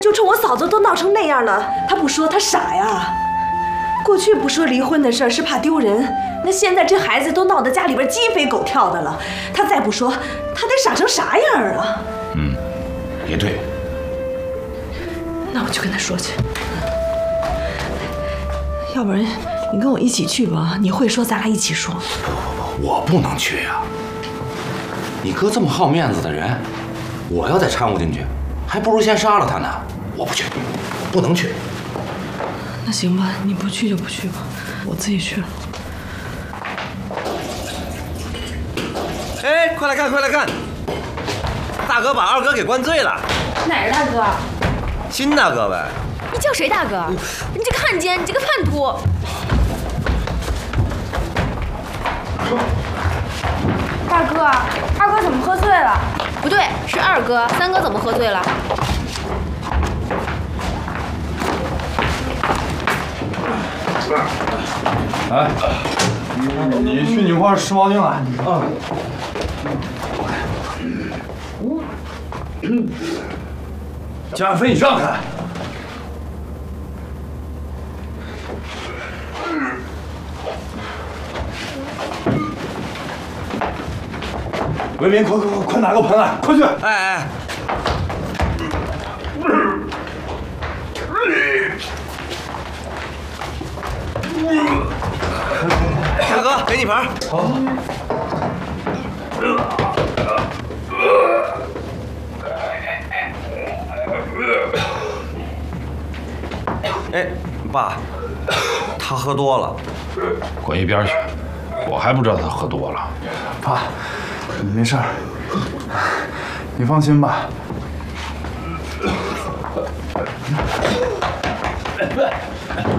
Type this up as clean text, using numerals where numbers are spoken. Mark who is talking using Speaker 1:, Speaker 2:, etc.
Speaker 1: 就冲我嫂子都闹成那样了，他不说他傻呀。过去不说离婚的事是怕丢人，那现在这孩子都闹得家里边鸡飞狗跳的了，他再不说，他得傻成啥样啊？
Speaker 2: 嗯，也对。
Speaker 1: 那我去跟他说去。要不然你跟我一起去吧，你会说咱俩一起说。
Speaker 2: 不，我不能去呀。你哥这么好面子的人，我要再掺和进去，还不如先杀了他呢。我不去，不能去。
Speaker 1: 那行吧，你不去就不去吧，我自己去了。
Speaker 3: 哎，快来看，快来看！大哥把二哥给灌醉了。
Speaker 4: 哪个大哥？
Speaker 3: 新大哥呗。
Speaker 4: 你叫谁大哥？你这个汉奸，你这个叛徒！
Speaker 5: 大哥，二哥怎么喝醉了？
Speaker 4: 不对，是二哥，三哥怎么喝醉了？
Speaker 6: 哎，你去你块湿毛巾来。啊。江飞，你让开！为民，快拿个盆来，快去！
Speaker 3: 哎。大哥，给你盆。好。哎，爸，他喝多了。
Speaker 2: 滚一边去！我还不知道他喝多了。
Speaker 6: 爸，你没事儿，你放心吧。